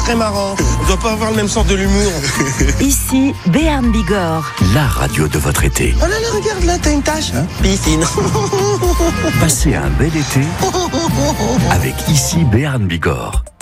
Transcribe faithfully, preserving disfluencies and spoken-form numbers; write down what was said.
très marrant. On doit pas avoir le même sens de l'humour. Ici, Béarn Bigorre. La radio de votre été. Oh là là, regarde là, t'as une tache. Hein? Piscine. Passez un bel été avec Ici Béarn Bigorre.